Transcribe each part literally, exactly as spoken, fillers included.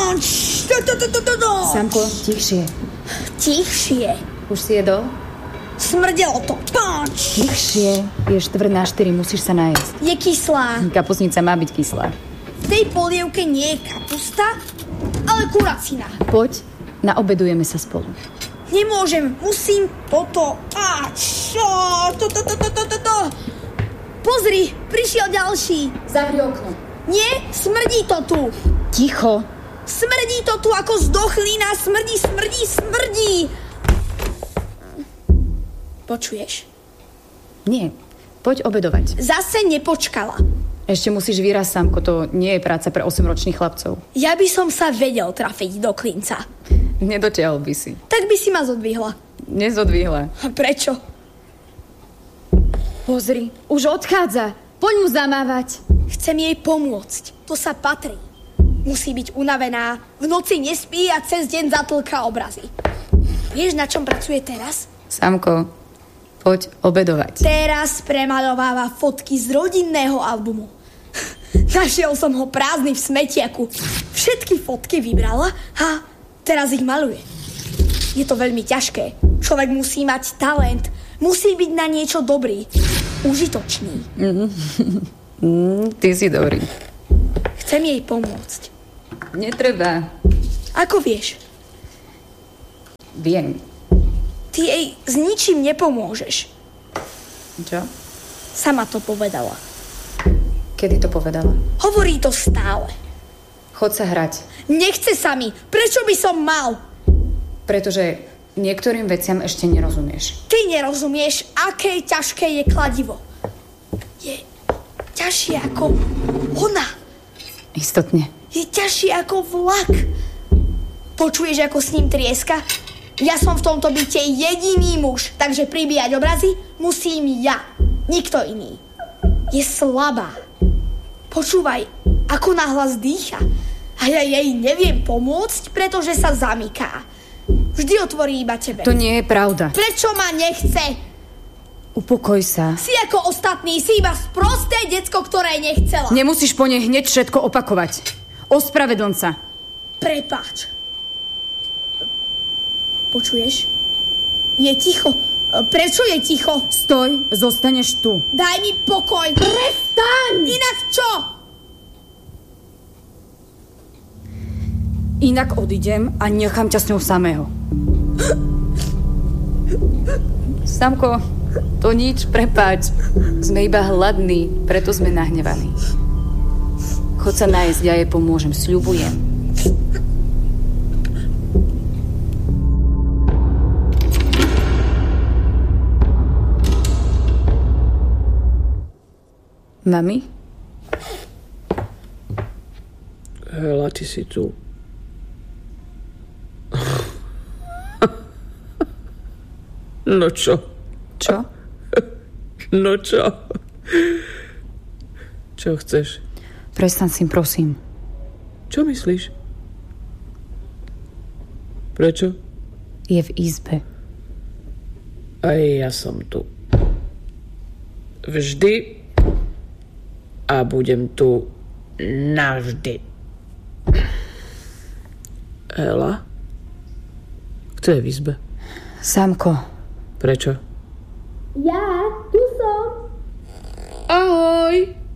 Punč! To, to, to, to, to, to. Samko, tichšie. Tichšie. Už si jedol? Smrdelo to. Punč! Tichšie. Je štvrť na štyri, musíš sa najesť. Je kyslá. Kapustnica má byť kyslá. V tej polievke nie je kapusta, ale kuracina. Poď, naobedujeme sa spolu. Nemôžem, musím toto. A čo? To, to, to, to, to, to, to. Pozri, prišiel ďalší. Zavri okno. Nie, smrdí to tu. Ticho. Smrdí to tu ako zdochlina. Smrdí, smrdí, smrdí. Počuješ? Nie, poď obedovať. Zase nepočkala. Ešte musíš výraz, Samko, to nie je práca pre osemročných chlapcov. Ja by som sa vedel trafiť do klinca. Nedotiahol by si. Tak by si ma zodvihla. Nezodvihla. A prečo? Pozri, už odchádza. Poď mu zamávať. Chcem jej pomôcť. To sa patrí. Musí byť unavená, v noci nespí a cez deň zatlká obrazy. Vieš, na čom pracuje teraz? Samko, poď obedovať. Teraz premaľováva fotky z rodinného albumu. Našiel som ho prázdny v smetiaku. Všetky fotky vybrala a teraz ich maluje. Je to veľmi ťažké. Človek musí mať talent. Musí byť na niečo dobrý. Užitočný. Mm, ty si dobrý. Chcem jej pomôcť. Netreba. Ako vieš? Viem. Ty jej s ničím nepomôžeš. Čo? Sama to povedala. Kedy to povedala? Hovorí to stále. Chod sa hrať. Nechce sa mi. Prečo by som mal? Pretože niektorým veciam ešte nerozumieš. Ty nerozumieš, aké ťažké je kladivo. Je ťažšie ako ona. Istotne. Je ťažšie ako vlak. Počuješ, ako s ním trieska? Ja som v tomto byte jediný muž, takže pribíjať obrazy musím ja. Nikto iný. Je slabá. Počúvaj, ako nahlas dýcha. A ja jej neviem pomôcť, pretože sa zamyká. Vždy otvorí iba tebe. To nie je pravda. Prečo ma nechce? Upokoj sa. Si ako ostatní, si iba sprosté decko, ktoré nechcela. Nemusíš po nej hneď všetko opakovať. Ospravedlň sa. Prepáč. Počuješ? Je ticho. Prečo je ticho? Stoj, zostaneš tu. Daj mi pokoj. Prestaň! Inak čo? Inak odídem a nechám ťa s ňou samého. Samko, to nič, prepáč. Sme iba hladní, preto sme nahnevaní. Chod sa nájsť, ja jej pomôžem, sľubujem. Mami? Hela, ty si tu. No čo? Čo? No čo? Čo chceš? Prestaň si, prosím. Čo myslíš? Prečo? Je v izbe. Aj ja som tu. Vždy a budem tu navždy. Hela? Kto je v izbe? Samko. Prečo? Ja, tu som. Ahoj.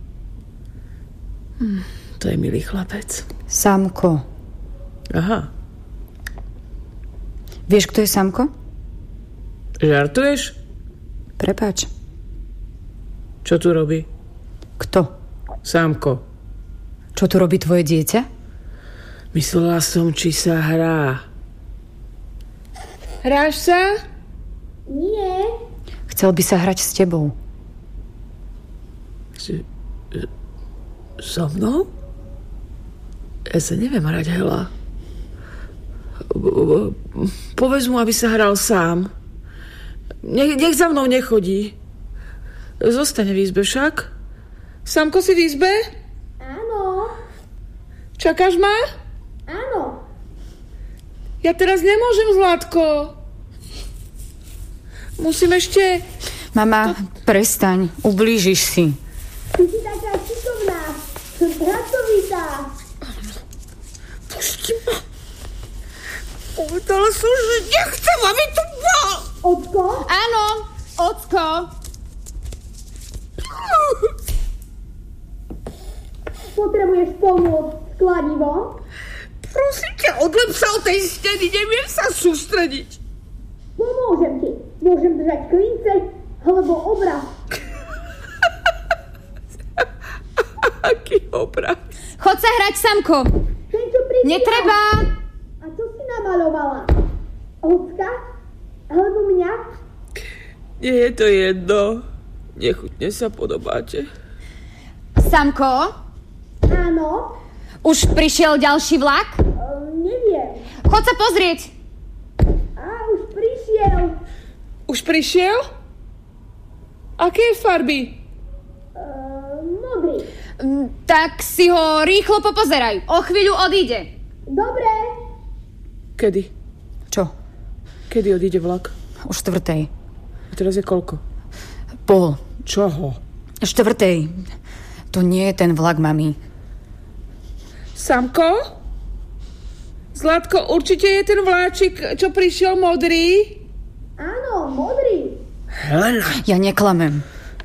Hm, to je milý chlapec. Samko. Aha. Vieš, kto je Samko? Žartuješ? Prepáč. Čo tu robí? Kto? Sámko. Čo tu robí tvoje dieťa? Myslela som, či sa hrá. Hráš sa? Nie. Chcel by sa hrať s tebou. Si... So mnou? Ja sa neviem hrať, Hela. Povedz mu, aby sa hral sám. Nech, nech za mnou nechodí. Zostane v izbe však. Sámko, si v izbe? Áno. Čakáš ma? Áno. Ja teraz nemôžem, Zlatko. Musím ešte... Mama, prestaň, ublížiš si. Ty si taká šikovná. Pracovitá. Pusti ma. Povedala som, že nechcem, aby tu bol. Ocko? Áno, ocko. Potrebuješ pomôcť s kladivom? Prosím ťa, odlep sa od tej steny, neviem sa sústrediť. Pomôžem ti. Môžem držať klince alebo obraz. Aký obraz? Chod sa hrať, Samko. Ten, čo príde. Netreba. A čo si namalovala? Ocka? Alebo mňa? Nie je to jedno. Nechutne sa podobáte. Samko, Áno? už prišiel ďalší vlak? Uh, neviem. Chod sa pozrieť. Á, už prišiel. Už prišiel? Aké farby? Uh, modrý. Mm, Tak si ho rýchlo popozeraj. O chvíľu odíde. Dobre. Kedy? Čo? Kedy odíde vlak? O štvrtej. A teraz je koľko? Pol. Čoho? Štvrtej. To nie je ten vlak, mami. Samko? Zlatko, určite je ten vláčik, čo prišiel modrý? Áno, modrý. Helena. Ja neklamem.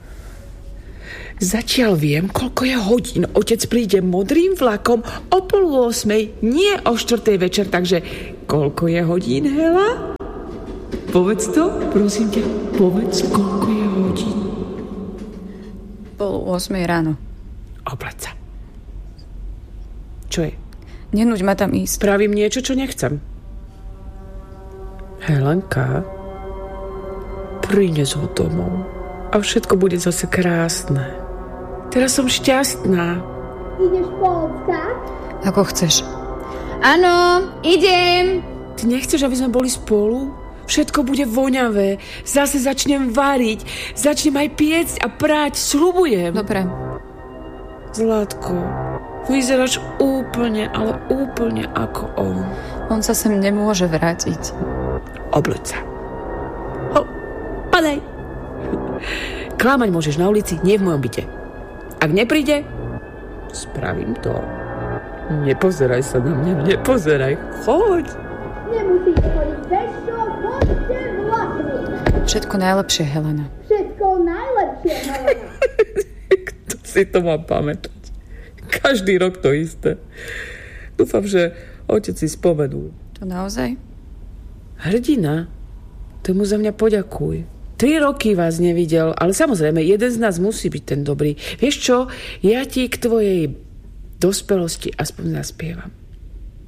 Zatiaľ viem, koľko je hodín. Otec príde modrým vlakom o pol osmej, nie o štvrtej večer, takže koľko je hodín, Hela? Povedz to, prosím ťa, povedz, koľko je hodín. Pol osmej ráno. Obleď sa. Čo je? Nenúď ma tam ísť. Spravím niečo, čo nechcem. Helenka, prines ho domov a všetko bude zase krásne. Teraz som šťastná. Ideš po ocka? Ako chceš. Áno, idem. Ty nechceš, aby sme boli spolu? Všetko bude voňavé. Zase začnem variť. Začnem aj piecť a prať. Sľubujem. Dobre. Zlatko, vyzeráš úplne, ale úplne ako on. On sa sem nemôže vrátiť. Obleď sa. Ho, padaj. Klamať môžeš na ulici, nie v mojom byte. Ak nepríde, spravím to. Nepozeraj sa na mňa, nepozeraj. Choď. Nemusíte chodiť pešo, choďte vlakmi. Všetko najlepšie, Helena. Všetko najlepšie, Helena. Kto si to má pamätať? Každý rok to isté. Dúfam, že otec si spomenul. To naozaj? Hrdina, ty mu za mňa poďakuj. Tri roky vás nevidel, ale samozrejme, jeden z nás musí byť ten dobrý. Vieš čo? Ja ti k tvojej dospelosti aspoň zaspievam.